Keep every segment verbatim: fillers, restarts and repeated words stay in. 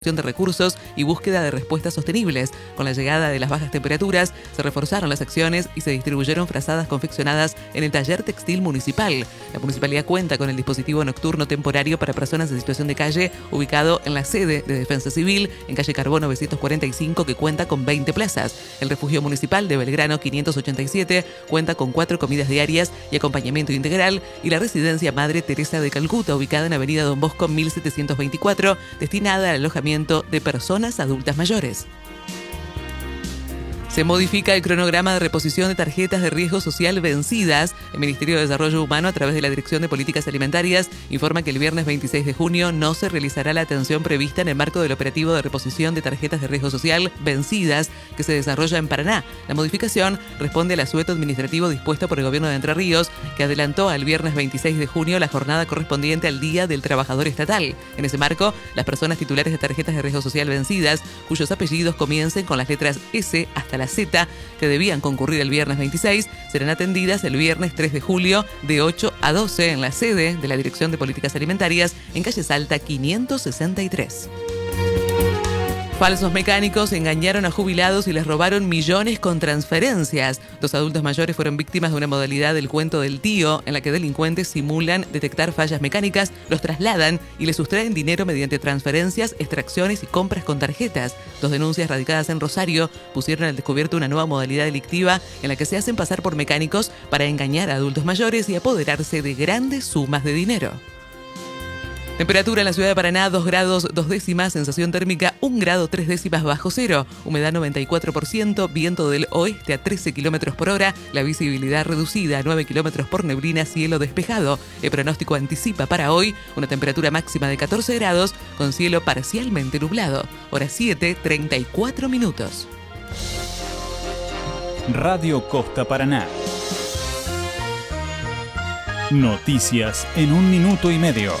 de recursos y búsqueda de respuestas sostenibles. Con la llegada de las bajas temperaturas, se reforzaron las acciones y se distribuyeron frazadas confeccionadas en el taller textil municipal. La municipalidad cuenta con el dispositivo nocturno temporario para personas en situación de calle, ubicado en la sede de Defensa Civil, en calle Carbón novecientos cuarenta y cinco, que cuenta con veinte plazas. El refugio municipal de Belgrano quinientos ochenta y siete cuenta con cuatro comidas diarias y acompañamiento integral, y la residencia Madre Teresa de Calcuta, ubicada en Avenida Don Bosco mil setecientos veinticuatro, destinada al alojamiento de personas adultas mayores. Se modifica el cronograma de reposición de tarjetas de riesgo social vencidas. El Ministerio de Desarrollo Humano, a través de la Dirección de Políticas Alimentarias, informa que el viernes veintiséis de junio no se realizará la atención prevista en el marco del operativo de reposición de tarjetas de riesgo social vencidas que se desarrolla en Paraná. La modificación responde al asueto administrativo dispuesto por el Gobierno de Entre Ríos, que adelantó al viernes veintiséis de junio la jornada correspondiente al Día del Trabajador Estatal. En ese marco, las personas titulares de tarjetas de riesgo social vencidas, cuyos apellidos comiencen con las letras S hasta la Z, que debían concurrir el viernes veintiséis, serán atendidas el viernes tres de julio de ocho a doce en la sede de la Dirección de Políticas Alimentarias en calle Salta quinientos sesenta y tres. Falsos mecánicos engañaron a jubilados y les robaron millones con transferencias. Dos adultos mayores fueron víctimas de una modalidad del cuento del tío, en la que delincuentes simulan detectar fallas mecánicas, los trasladan y les sustraen dinero mediante transferencias, extracciones y compras con tarjetas. Dos denuncias radicadas en Rosario pusieron al descubierto una nueva modalidad delictiva en la que se hacen pasar por mecánicos para engañar a adultos mayores y apoderarse de grandes sumas de dinero. Temperatura en la ciudad de Paraná, dos grados dos décimas, sensación térmica un grado tres décimas bajo cero, humedad noventa y cuatro por ciento, viento del oeste a trece kilómetros por hora, la visibilidad reducida a nueve kilómetros por neblina, cielo despejado. El pronóstico anticipa para hoy una temperatura máxima de catorce grados con cielo parcialmente nublado. Hora siete, treinta y cuatro minutos. Radio Costa Paraná. Noticias en un minuto y medio.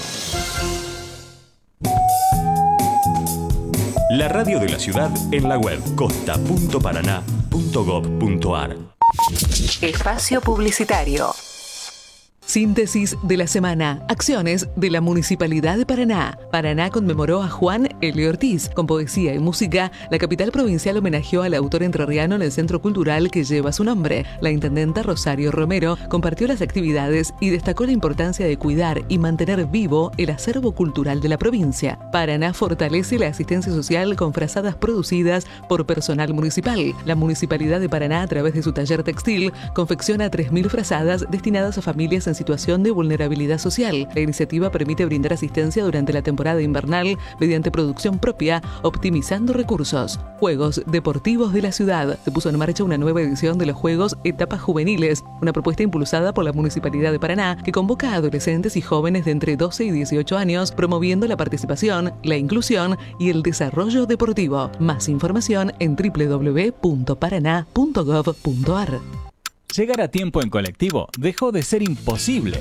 La radio de la ciudad en la web costa punto paraná punto gob punto ar. Espacio publicitario. Síntesis de la semana. Acciones de la Municipalidad de Paraná. Paraná conmemoró a Juan L. Ortiz. Con poesía y música, la capital provincial homenajeó al autor entrerriano en el centro cultural que lleva su nombre. La intendenta Rosario Romero compartió las actividades y destacó la importancia de cuidar y mantener vivo el acervo cultural de la provincia. Paraná fortalece la asistencia social con frazadas producidas por personal municipal. La Municipalidad de Paraná, a través de su taller textil, confecciona tres mil frazadas destinadas a familias en situación de vulnerabilidad social. La iniciativa permite brindar asistencia durante la temporada invernal mediante producción propia, optimizando recursos. Juegos Deportivos de la Ciudad. Se puso en marcha una nueva edición de los Juegos Etapas Juveniles, una propuesta impulsada por la Municipalidad de Paraná que convoca a adolescentes y jóvenes de entre doce y dieciocho años, promoviendo la participación, la inclusión y el desarrollo deportivo. Más información en doble u doble u doble u punto paraná punto gob punto ar. Llegar a tiempo en colectivo dejó de ser imposible.